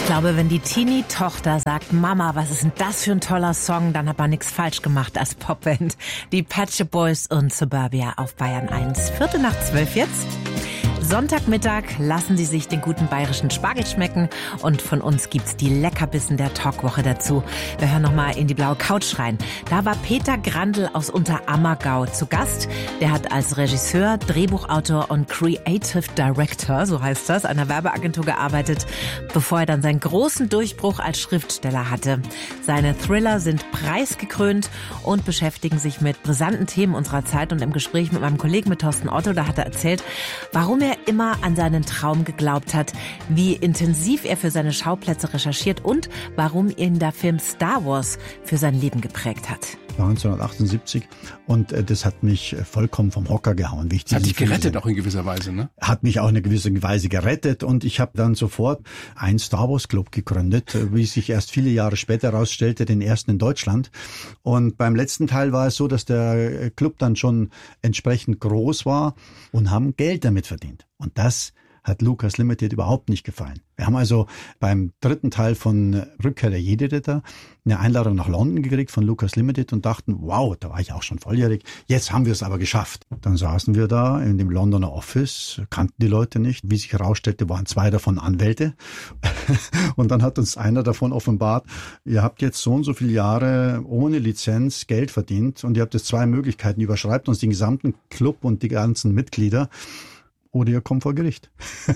Ich glaube, wenn die Teenie-Tochter sagt, Mama, was ist denn das für ein toller Song, dann hat man nichts falsch gemacht als Popband. Die Pet Shop Boys und Suburbia auf Bayern 1. 11:45 jetzt. Sonntagmittag lassen Sie sich den guten bayerischen Spargel schmecken und von uns gibt's die Leckerbissen der Talkwoche dazu. Wir hören nochmal in die blaue Couch rein. Da war Peter Grandl aus Unterammergau zu Gast. Der hat als Regisseur, Drehbuchautor und Creative Director, so heißt das, einer Werbeagentur gearbeitet, bevor er dann seinen großen Durchbruch als Schriftsteller hatte. Seine Thriller sind preisgekrönt und beschäftigen sich mit brisanten Themen unserer Zeit. Und im Gespräch mit meinem Kollegen, mit Thorsten Otto, da hat er erzählt, warum er immer an seinen Traum geglaubt hat, wie intensiv er für seine Schauplätze recherchiert und warum ihn der Film Star Wars für sein Leben geprägt hat. 1978 und das hat mich vollkommen vom Hocker gehauen. Das hat dich gerettet auch in gewisser Weise, ne? Hat mich auch in gewisser Weise gerettet und ich habe dann sofort einen Star Wars Club gegründet, wie sich erst viele Jahre später herausstellte, den ersten in Deutschland. Und beim letzten Teil war es so, dass der Club dann schon entsprechend groß war und haben Geld damit verdient. Und das hat Lucas Limited überhaupt nicht gefallen. Wir haben also beim dritten Teil von Rückkehr der Jedi-Ritter eine Einladung nach London gekriegt von Lucas Limited und dachten, wow, da war ich auch schon volljährig, jetzt haben wir es aber geschafft. Dann saßen wir da in dem Londoner Office, kannten die Leute nicht. Wie sich herausstellte, waren 2 davon Anwälte. Und dann hat uns einer davon offenbart, ihr habt jetzt so und so viele Jahre ohne Lizenz Geld verdient und ihr habt jetzt 2 Möglichkeiten, überschreibt uns den gesamten Club und die ganzen Mitglieder. Oder ihr kommt vor Gericht.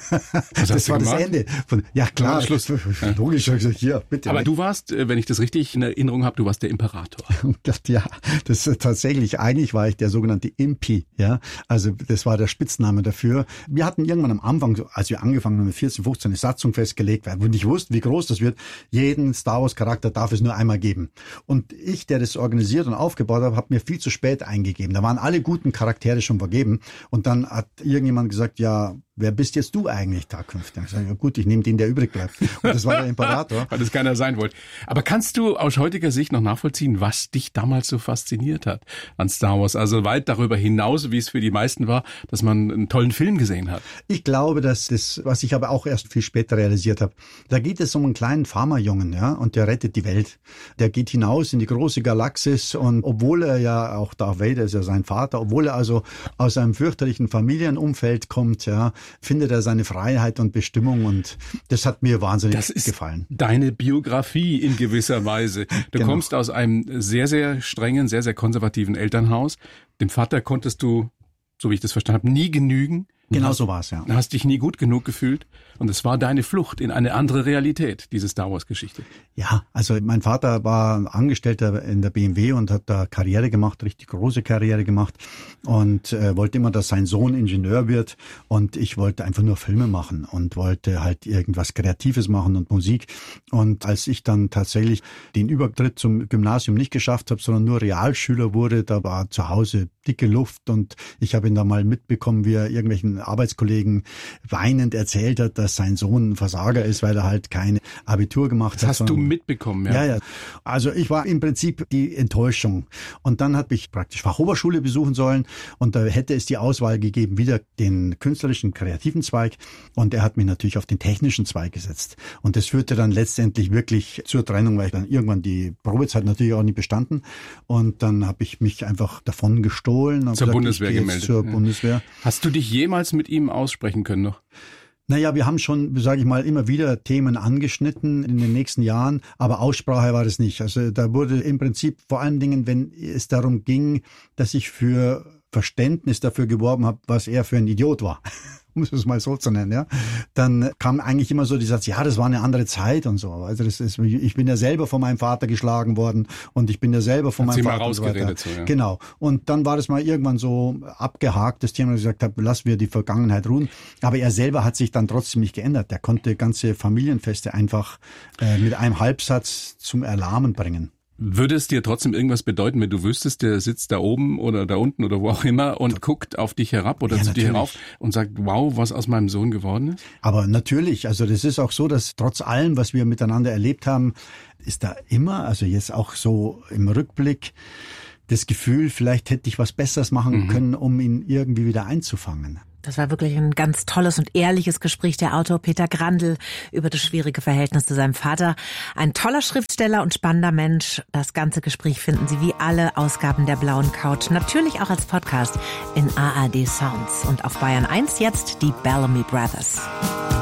Das war das Ende. Ja klar, Schluss. Logisch. Hier, bitte. Aber du warst, wenn ich das richtig in Erinnerung habe, du warst der Imperator. Ja, das ist tatsächlich, eigentlich war ich der sogenannte Impi. Ja, also das war der Spitzname dafür. Wir hatten irgendwann am Anfang, als wir angefangen haben mit 14, 15, eine Satzung festgelegt, weil wir nicht wussten, wie groß das wird. Jeden Star Wars Charakter darf es nur einmal geben. Und ich, der das organisiert und aufgebaut habe, habe mir viel zu spät eingegeben. Da waren alle guten Charaktere schon vergeben. Und dann hat irgendjemand gesagt, ja, wer bist jetzt du eigentlich, Tag 5? Dann sage ich, ja gut, ich nehme den, der übrig bleibt. Und das war der Imperator. Weil das keiner sein wollte. Aber kannst du aus heutiger Sicht noch nachvollziehen, was dich damals so fasziniert hat an Star Wars? Also weit darüber hinaus, wie es für die meisten war, dass man einen tollen Film gesehen hat. Ich glaube, dass das, was ich aber auch erst viel später realisiert habe, da geht es um einen kleinen Farmerjungen, ja, und der rettet die Welt. Der geht hinaus in die große Galaxis und obwohl er ja, auch Darth Vader ist ja sein Vater, obwohl er also aus einem fürchterlichen Familienumfeld kommt, ja, findet er seine Freiheit und Bestimmung und das hat mir wahnsinnig gefallen. Deine Biografie in gewisser Weise. Du kommst aus einem sehr, sehr strengen, sehr, sehr konservativen Elternhaus. Dem Vater konntest du, so wie ich das verstanden habe, nie genügen. Genau so war es, ja. Du hast dich nie gut genug gefühlt und es war deine Flucht in eine andere Realität, diese Star Wars Geschichte. Ja, also mein Vater war Angestellter in der BMW und hat da Karriere gemacht, richtig große Karriere gemacht und wollte immer, dass sein Sohn Ingenieur wird und ich wollte einfach nur Filme machen und wollte halt irgendwas Kreatives machen und Musik. Und als ich dann tatsächlich den Übertritt zum Gymnasium nicht geschafft habe, sondern nur Realschüler wurde, da war zu Hause dicke Luft und ich habe ihn da mal mitbekommen, wie er irgendwelchen Arbeitskollegen weinend erzählt hat, dass sein Sohn ein Versager ist, weil er halt kein Abitur gemacht hat. Das hast du mitbekommen, ja? Ja. Also ich war im Prinzip die Enttäuschung. Und dann habe ich praktisch Fachhochschule besuchen sollen und da hätte es die Auswahl gegeben, wieder den künstlerischen, kreativen Zweig und er hat mich natürlich auf den technischen Zweig gesetzt. Und das führte dann letztendlich wirklich zur Trennung, weil ich dann irgendwann die Probezeit natürlich auch nicht bestanden und dann habe ich mich einfach davon gestohlen. Zur Bundeswehr gemeldet. Zur Bundeswehr. Hast du dich jemals mit ihm aussprechen können noch? Naja, wir haben schon, sage ich mal, immer wieder Themen angeschnitten in den nächsten Jahren, aber Aussprache war das nicht. Also da wurde im Prinzip vor allen Dingen, wenn es darum ging, dass ich für Verständnis dafür geworben habe, was er für ein Idiot war, um es mal so zu nennen, ja, dann kam eigentlich immer so die Satz, ja, das war eine andere Zeit und so. Also das ist, ich bin ja selber von meinem Vater geschlagen worden und ich bin ja selber von meinem Vater rausgeredet. So, ja. Genau. Und dann war das mal irgendwann so abgehakt, das Thema, dass ich gesagt habe, lassen wir die Vergangenheit ruhen. Aber er selber hat sich dann trotzdem nicht geändert. Der konnte ganze Familienfeste einfach mit einem Halbsatz zum Erlahmen bringen. Würde es dir trotzdem irgendwas bedeuten, wenn du wüsstest, der sitzt da oben oder da unten oder wo auch immer und guckt auf dich herab oder zu dir herauf und sagt, wow, was aus meinem Sohn geworden ist? Aber natürlich, also das ist auch so, dass trotz allem, was wir miteinander erlebt haben, ist da immer, also jetzt auch so im Rückblick, das Gefühl, vielleicht hätte ich was Besseres machen können, um ihn irgendwie wieder einzufangen. Das war wirklich ein ganz tolles und ehrliches Gespräch. Der Autor Peter Grandl über das schwierige Verhältnis zu seinem Vater. Ein toller Schriftsteller und spannender Mensch. Das ganze Gespräch finden Sie wie alle Ausgaben der Blauen Couch natürlich auch als Podcast in ARD Sounds. Und auf Bayern 1 jetzt die Bellamy Brothers.